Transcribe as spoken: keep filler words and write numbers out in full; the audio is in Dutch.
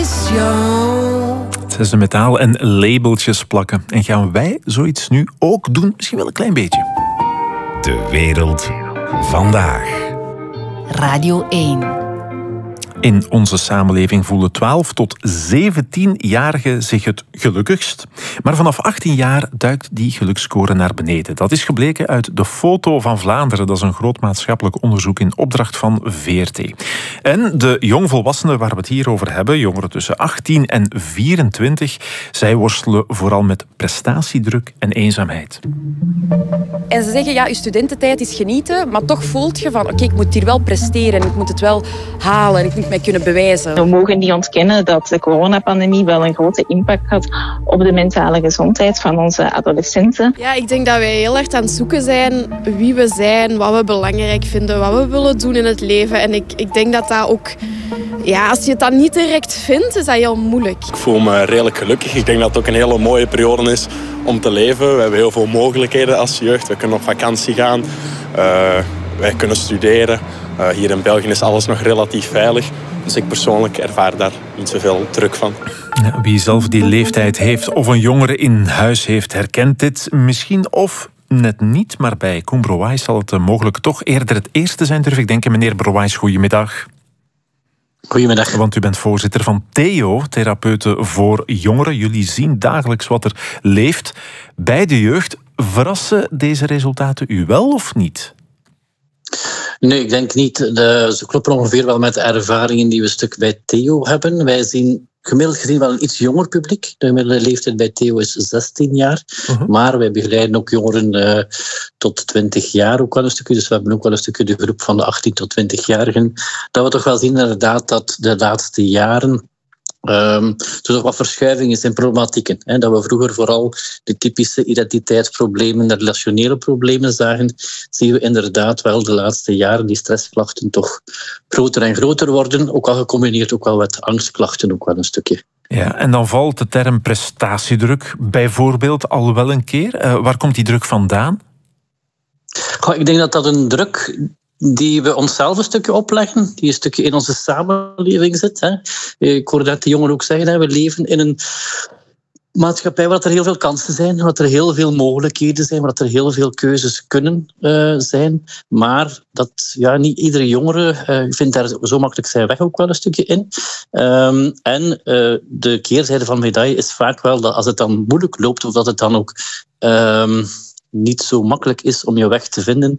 Het is een metaal en labeltjes plakken. En gaan wij zoiets nu ook doen? Misschien wel een klein beetje. De wereld vandaag. Radio één. In onze samenleving voelen twaalf tot zeventienjarigen zich het gelukkigst. Maar vanaf achttien jaar duikt die geluksscore naar beneden. Dat is gebleken uit de Foto van Vlaanderen. Dat is een groot maatschappelijk onderzoek in opdracht van V R T. En de jongvolwassenen waar we het hier over hebben, jongeren tussen achttien en vierentwintig, zij worstelen vooral met prestatiedruk en eenzaamheid. En ze zeggen, ja, je studententijd is genieten, maar toch voelt je van, oké, okay, ik moet hier wel presteren, ik moet het wel halen, ik moet mij kunnen bewijzen. We mogen niet ontkennen dat de coronapandemie wel een grote impact had op de mentale gezondheid van onze adolescenten. Ja, ik denk dat wij heel erg aan het zoeken zijn wie we zijn, wat we belangrijk vinden, wat we willen doen in het leven. En ik, ik denk dat dat ook, ja, als je het dan niet direct vindt, is dat heel moeilijk. Ik voel me redelijk gelukkig. Ik denk dat het ook een hele mooie periode is om te leven. We hebben heel veel mogelijkheden als jeugd. We kunnen op vakantie gaan. Uh, wij kunnen studeren. Uh, hier in België is alles nog relatief veilig. Dus ik persoonlijk ervaar daar niet zoveel druk van. Ja, wie zelf die leeftijd heeft of een jongere in huis heeft, herkent dit misschien of net niet. Maar bij Koen Browijs zal het mogelijk toch eerder het eerste zijn, durf ik denken. Meneer Browijs, goedemiddag. Goedemiddag. Want u bent voorzitter van Theo, Therapeuten voor Jongeren. Jullie zien dagelijks wat er leeft bij de jeugd. Verrassen deze resultaten u wel of niet? Nee, ik denk niet. De, ze kloppen ongeveer wel met de ervaringen die we een stuk bij Theo hebben. Wij zien gemiddeld gezien wel een iets jonger publiek. De gemiddelde leeftijd bij Theo is zestien jaar. Uh-huh. Maar wij begeleiden ook jongeren uh, tot twintig jaar ook wel een stukje. Dus we hebben ook wel een stukje de groep van de achttien tot twintig-jarigen. Dat we toch wel zien inderdaad dat de laatste jaren Um, er toch wat verschuiving is in problematieken. Hè, dat we vroeger vooral de typische identiteitsproblemen, de relationele problemen zagen, zien we inderdaad wel de laatste jaren die stressklachten toch groter en groter worden, ook al gecombineerd ook wel met angstklachten ook wel een stukje. Ja, en dan valt de term prestatiedruk bijvoorbeeld al wel een keer. Uh, waar komt die druk vandaan? Goh, ik denk dat dat een druk die we onszelf een stukje opleggen, die een stukje in onze samenleving zit. Hè. Ik hoorde net de jongen ook zeggen, hè, we leven in een maatschappij waar er heel veel kansen zijn, waar er heel veel mogelijkheden zijn, waar er heel veel keuzes kunnen uh, zijn. Maar dat ja, niet iedere jongere uh, vindt daar zo makkelijk zijn weg ook wel een stukje in. Um, en uh, de keerzijde van de medaille is vaak wel dat als het dan moeilijk loopt, of dat het dan ook Um, niet zo makkelijk is om je weg te vinden,